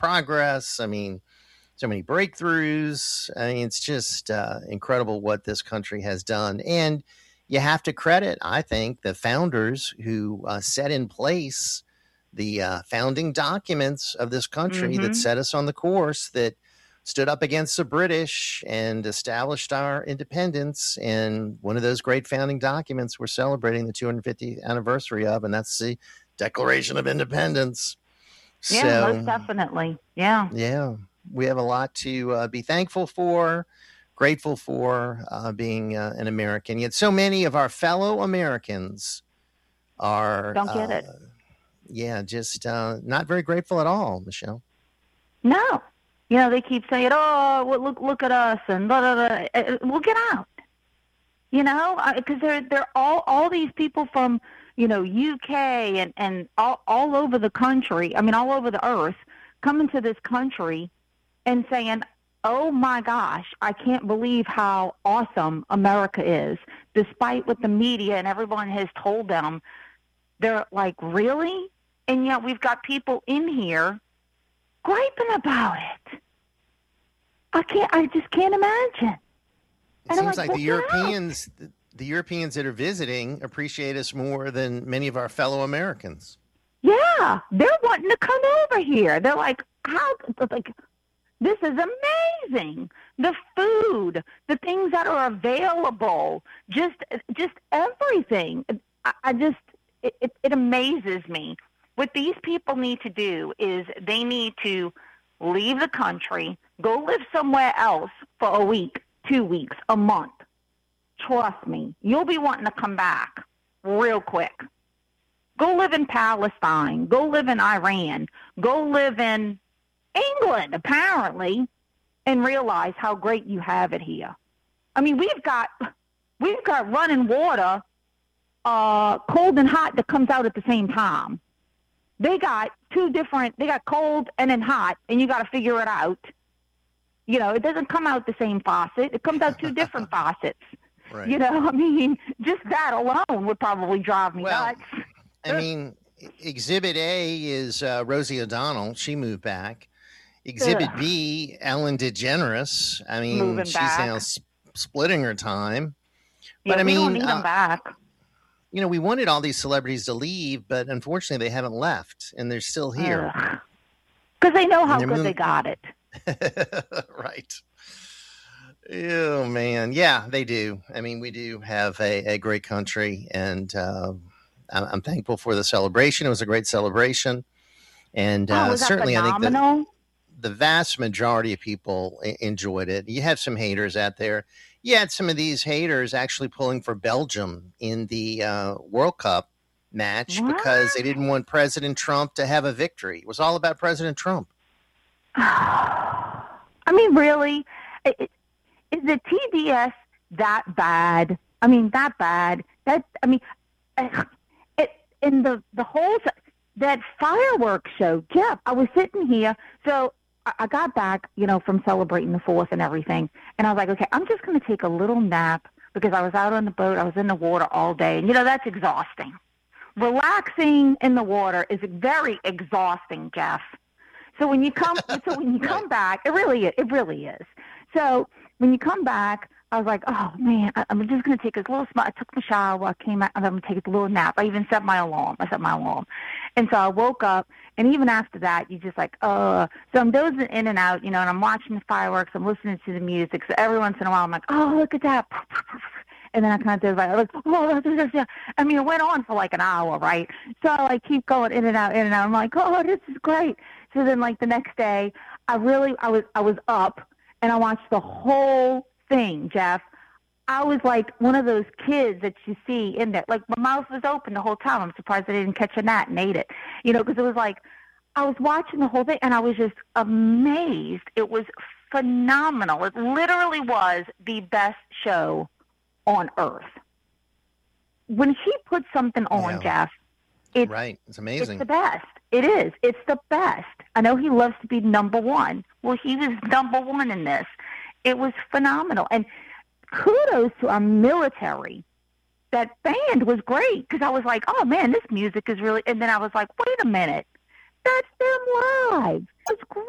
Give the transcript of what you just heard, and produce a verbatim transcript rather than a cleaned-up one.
progress. I mean, so many breakthroughs. I mean, it's just uh, incredible what this country has done. And you have to credit, I think, the founders who uh, set in place the uh, founding documents of this country that Mm-hmm. set us on the course that stood up against the British and established our independence. And one of those great founding documents we're celebrating the two hundred fiftieth anniversary of, and that's the Declaration of Independence. Yeah, So, most definitely. Yeah. yeah, we have a lot to uh, be thankful for, grateful for uh, being uh, an American. Yet so many of our fellow Americans are, Don't get uh, it. yeah, just uh, not very grateful at all, Michelle. No. You know, they keep saying, oh, well, look look at us, and blah, blah, blah. Uh, Well, get out. You know, because they're, they're all, all these people from, you know, U K and, and all, all over the country, I mean, all over the earth, coming to this country and saying, oh, my gosh, I can't believe how awesome America is, despite what the media and everyone has told them. They're like, really? And yet we've got people in here griping about it. I can't. I just can't imagine. It And I'm seems like, like well, the get out. Europeans, the, the Europeans that are visiting appreciate us more than many of our fellow Americans. Yeah, they're wanting to come over here. They're like, how? Like, this is amazing. The food, the things that are available, just, just everything. I, I just, it, it, it amazes me. What these people need to do is they need to leave the country, go live somewhere else for a week, two weeks, a month. Trust me, you'll be wanting to come back real quick. Go live in Palestine. Go live in Iran. Go live in England, apparently, and realize how great you have it here. I mean, we've got we've got running water, uh, cold and hot, that comes out at the same time. They got two different, they got cold and then hot, and you got to figure it out. You know, it doesn't come out the same faucet. It comes out two different faucets. Right. You know, I mean, just that alone would probably drive me Well, nuts. I mean, Exhibit A is uh, Rosie O'Donnell. She moved back. Exhibit Ugh. B, Ellen DeGeneres. I mean, Moving she's back. now s- splitting her time. Yeah, But I we don't mean, need uh, them back. you know, we wanted all these celebrities to leave, but unfortunately, they haven't left, and they're still here. Because they know how they're good mov- they got it. Right. Oh man, yeah, they do. I mean, we do have a, a great country, and uh, I'm, I'm thankful for the celebration. It was a great celebration, and Oh, uh, was that certainly, I think that phenomenal? the vast majority of people e- enjoyed it. You have some haters out there. You had some of these haters actually pulling for Belgium in the uh, World Cup match What? because they didn't want President Trump to have a victory. It was all about President Trump. I mean, really? I- I- Is the T D S that bad? I mean, that bad? That I mean, uh, it in the the whole that fireworks show. Jeff, I was sitting here, so I, I got back, you know, from celebrating the Fourth and everything, and I was like, okay, I'm just going to take a little nap because I was out on the boat, I was in the water all day, and you know that's exhausting. Relaxing in the water is very exhausting, Jeff. So when you come, so when you come back, it really, is, it really is. So when you come back, I was like, oh man, I, I'm just gonna take a little. Sm- I took my shower, I came out, and I'm gonna take a little nap. I even set my alarm. I set my alarm, and so I woke up, and even after that, you just like, uh. So I'm dozing in and out, you know, and I'm watching the fireworks. I'm listening to the music. So every once in a while, I'm like, oh, look at that. And then I kind of did like, oh, this is, yeah. I mean, it went on for like an hour, right? So I like keep going in and out, in and out. I'm like, oh, this is great. So then, like the next day, I really, I was, I was up, and I watched the whole thing, Jeff. I was like one of those kids that you see in there. Like my mouth was open the whole time. I'm surprised I didn't catch a gnat and ate it, you know, because it was like I was watching the whole thing, and I was just amazed. It was phenomenal. It literally was the best show on earth. When she puts something on, Yeah. Jeff, it's, Right. It's it's amazing. the best. It is. It's the best. I know he loves to be number one. Well, he was number one in this. It was phenomenal. And kudos to our military. That band was great because I was like, oh, man, this music is really... And then I was like, wait a minute. That's them live. It's great.